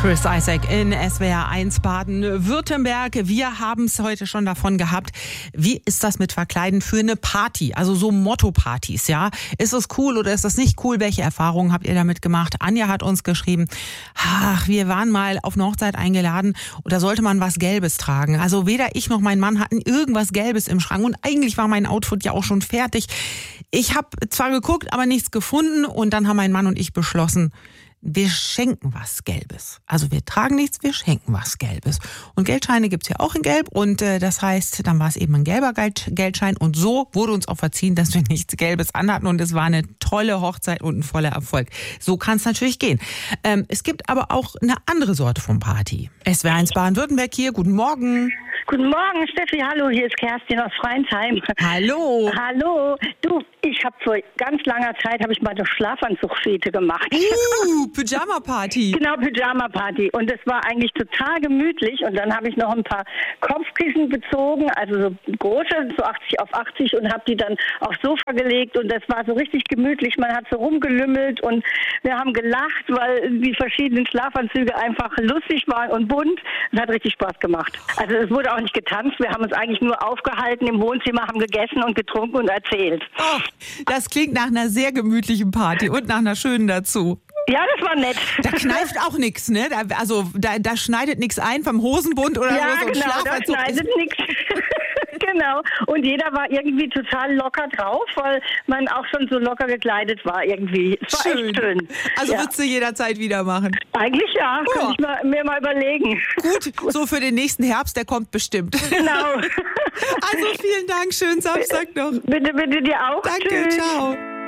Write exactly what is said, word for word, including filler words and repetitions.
Chris Isaak in S W R eins Baden-Württemberg. Wir haben es heute schon davon gehabt. Wie ist das mit Verkleiden für eine Party? Also so Motto-Partys, ja? Ist das cool oder ist das nicht cool? Welche Erfahrungen habt ihr damit gemacht? Anja hat uns geschrieben, ach, wir waren mal auf eine Hochzeit eingeladen und da sollte man was Gelbes tragen. Also weder ich noch mein Mann hatten irgendwas Gelbes im Schrank und eigentlich war mein Outfit ja auch schon fertig. Ich habe zwar geguckt, aber nichts gefunden und dann haben mein Mann und ich beschlossen, wir schenken was Gelbes. Also wir tragen nichts, wir schenken was Gelbes. Und Geldscheine gibt's ja auch in Gelb und äh, das heißt, dann war es eben ein gelber Geld- Geldschein und so wurde uns auch verziehen, dass wir nichts Gelbes anhatten und es war eine tolle Hochzeit und ein voller Erfolg. So kann es natürlich gehen. Ähm, es gibt aber auch eine andere Sorte von Party. S W R eins Baden-Württemberg hier, guten Morgen. Guten Morgen, Steffi. Hallo, hier ist Kerstin aus Freinsheim. Hallo. Hallo. Du, ich habe vor ganz langer Zeit habe ich mal eine Schlafanzugfete gemacht. Uh, Pyjama-Party. Genau, Pyjama-Party. Und es war eigentlich total gemütlich. Und dann habe ich noch ein paar Kopfkissen bezogen, also so große, so achtzig auf achtzig und habe die dann aufs Sofa gelegt. Und das war so richtig gemütlich. Man hat so rumgelümmelt und wir haben gelacht, weil die verschiedenen Schlafanzüge einfach lustig waren und bunt. Es hat richtig Spaß gemacht. Also es wurde auch nicht getanzt. Wir haben uns eigentlich nur aufgehalten im Wohnzimmer, haben gegessen und getrunken und erzählt. Oh, das klingt nach einer sehr gemütlichen Party und nach einer schönen dazu. Ja, das war nett. Da kneift auch nichts, ne? Da, also da, da schneidet nichts ein vom Hosenbund oder ja, so. So ein genau, da Schlafanzug schneidet nichts. Genau. Und jeder war irgendwie total locker drauf, weil man auch schon so locker gekleidet war irgendwie. Es war schön. echt schön. Also ja. Würdest du jederzeit wieder machen? Eigentlich ja, oh. kann ich mal, mir mal überlegen. Gut, so für den nächsten Herbst, der kommt bestimmt. Genau. Also vielen Dank, schönen Samstag noch. Bitte, bitte dir auch. Danke, Tschüss. ciao.